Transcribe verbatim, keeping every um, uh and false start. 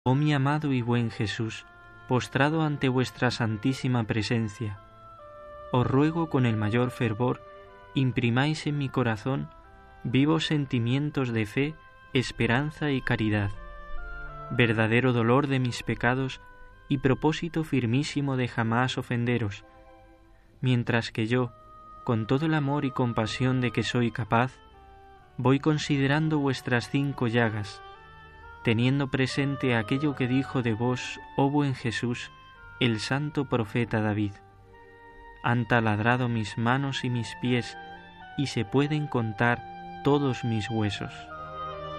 Oh mi amado y buen Jesús, postrado ante vuestra santísima presencia, os ruego con el mayor fervor imprimáis en mi corazón vivos sentimientos de fe, esperanza y caridad, verdadero dolor de mis pecados y propósito firmísimo de jamás ofenderos, mientras que yo, con todo el amor y compasión de que soy capaz, voy considerando vuestras cinco llagas, teniendo presente aquello que dijo de vos, oh buen Jesús, el santo profeta David. Han taladrado mis manos y mis pies, y se pueden contar todos mis huesos.